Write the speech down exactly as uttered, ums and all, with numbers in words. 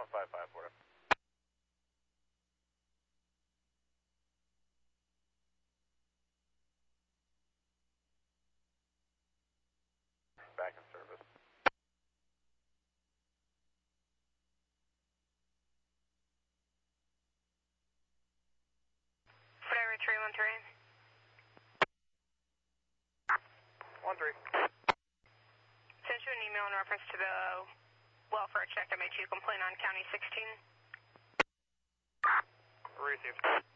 one five five for it. Back in service. Whatever, three one three. One three. Sent you an email in reference to the welfare check I made you complain on County sixteen. Received.